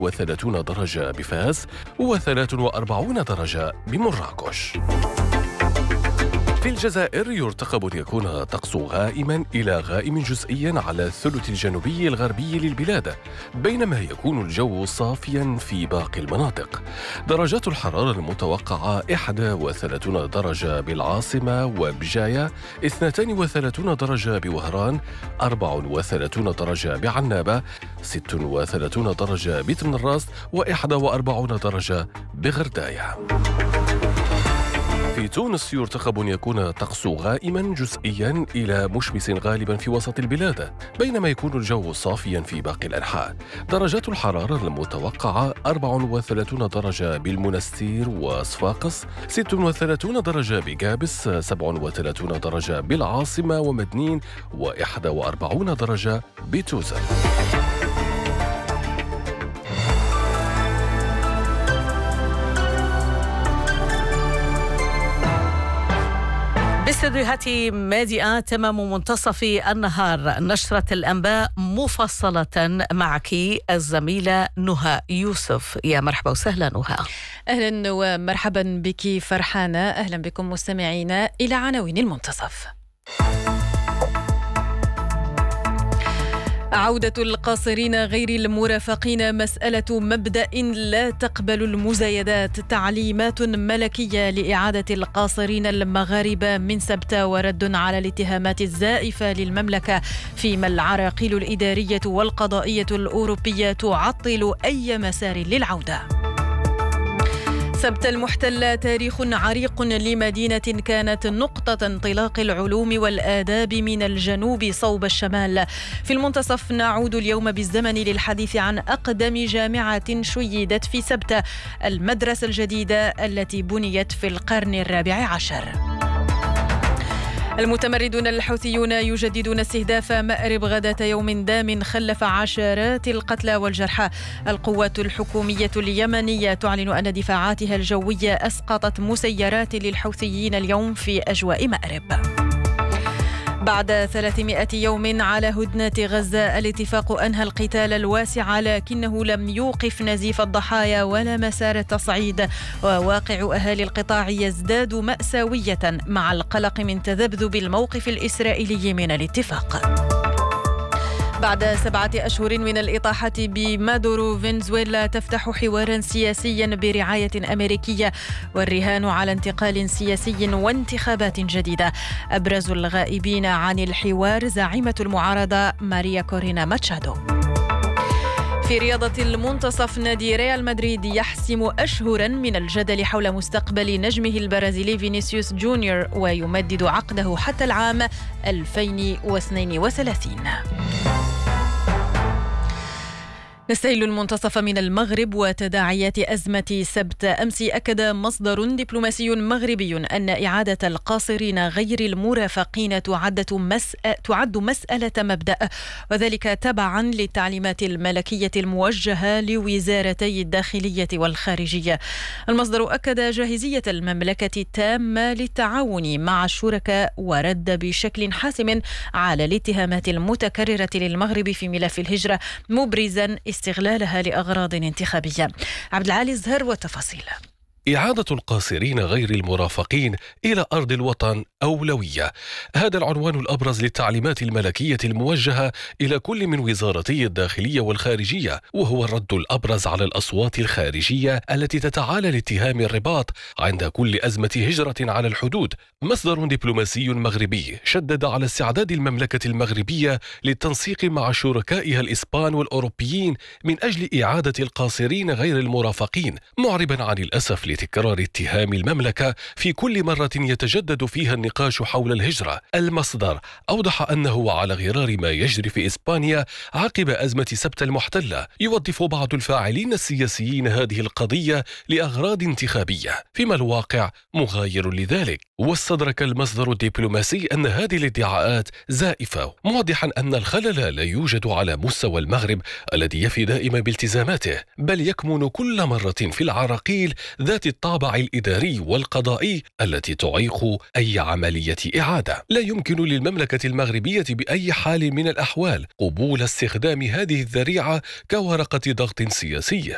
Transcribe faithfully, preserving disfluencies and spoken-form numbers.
وثلاثون درجة بفاس وثلاث وأربعون درجة بمراكش. في الجزائر يرتقب أن يكون طقس غائما إلى غائم جزئيا على الثلث الجنوبي الغربي للبلاد، بينما يكون الجو صافيا في باقي المناطق. درجات الحرارة المتوقعة واحد وثلاثون درجة بالعاصمة وبجاية، اثنين وثلاثين درجة بوهران، أربعة وثلاثين درجة بعنابة، ستة وثلاثين درجة بتمنراست، وواحد وأربعين درجة بغرداية. في تونس يرتقب أن يكون طقس غائما جزئيا إلى مشمس غالبا في وسط البلاد، بينما يكون الجو صافيا في باقي الأنحاء. درجات الحرارة المتوقعة أربعة وثلاثين درجة بالمنستير وصفاقس، ستة وثلاثين درجة بجابس، سبعة وثلاثين درجة بالعاصمة ومدنين، وواحد وأربعين درجة بتوزر. باستديوهات مادئة تمام منتصف النهار، نشرة الأنباء مفصلة معك الزميلة نهى يوسف. يا مرحبا وسهلا نهى. أهلا ومرحبا بك فرحانة. أهلا بكم مستمعينا إلى عناوين المنتصف. عودة القاصرين غير المرافقين مسألة مبدأ لا تقبل المزايدات. تعليمات ملكية لإعادة القاصرين المغاربة من سبتة، ورد على الاتهامات الزائفة للمملكة، فيما العراقيل الإدارية والقضائية الأوروبية تعطل أي مسار للعودة. سبتة المحتلة تاريخ عريق لمدينة كانت نقطة انطلاق العلوم والآداب من الجنوب صوب الشمال. في المنتصف نعود اليوم بالزمن للحديث عن أقدم جامعة شيدت في سبتة، المدرسة الجديدة التي بنيت في القرن الرابع عشر. المتمردون الحوثيون يجددون استهداف مأرب غداة يوم دام خلف عشرات القتلى والجرحى. القوات الحكومية اليمنية تعلن أن دفاعاتها الجوية أسقطت مسيرات للحوثيين اليوم في أجواء مأرب. بعد ثلاثمائة يوم على هدنة غزة، الاتفاق أنهى القتال الواسع، لكنه لم يوقف نزيف الضحايا ولا مسار التصعيد، وواقع أهالي القطاع يزداد مأساوية مع القلق من تذبذب الموقف الإسرائيلي من الاتفاق. بعد سبعة أشهر من الإطاحة بمادورو، فنزويلا تفتح حوارا سياسيا برعاية أمريكية، والرهان على انتقال سياسي وانتخابات جديدة. أبرز الغائبين عن الحوار زعيمة المعارضة ماريا كورينا ماتشادو. في رياضة المنتصف، نادي ريال مدريد يحسم أشهرا من الجدل حول مستقبل نجمه البرازيلي فينيسيوس جونيور، ويمدد عقده حتى العام ألفين واثنين وثلاثين. نستهل المنتصف من المغرب وتداعيات أزمة سبت. أمس أكد مصدر دبلوماسي مغربي أن إعادة القاصرين غير المرافقين تعد, مسأ... تعد مسألة مبدأ، وذلك تبعا للتعليمات الملكية الموجهة لوزارتي الداخلية والخارجية. المصدر أكد جاهزية المملكة التامة للتعاون مع الشركاء، ورد بشكل حاسم على الاتهامات المتكررة للمغرب في ملف الهجرة، مبرزا استغلالها لأغراض انتخابية. عبد العالي الزهر والتفاصيل. إعادة القاصرين غير المرافقين إلى أرض الوطن أولوية. هذا العنوان الأبرز للتعليمات الملكية الموجهة إلى كل من وزارتي الداخلية والخارجية، وهو الرد الأبرز على الأصوات الخارجية التي تتعالى لاتهام الرباط عند كل أزمة هجرة على الحدود. مصدر دبلوماسي مغربي شدد على استعداد المملكة المغربية للتنسيق مع شركائها الإسبان والأوروبيين من أجل إعادة القاصرين غير المرافقين، معربا عن الأسف لتكرار اتهام المملكة في كل مرة يتجدد فيها النقاش حول الهجرة. المصدر أوضح أنه على غرار ما يجري في إسبانيا عقب أزمة سبت المحتلة، يوظف بعض الفاعلين السياسيين هذه القضية لأغراض انتخابية، فيما الواقع مغاير لذلك. واستدرك المصدر الدبلوماسي أن هذه الادعاءات زائفة، موضحا أن الخلل لا يوجد على مستوى المغرب الذي يفي دائما بالتزاماته، بل يكمن كل مرة في العراقيل ذات الطابع الإداري والقضائي التي تعيق أي عملية إعادة. لا يمكن للمملكة المغربية بأي حال من الأحوال قبول استخدام هذه الذريعة كورقة ضغط سياسي.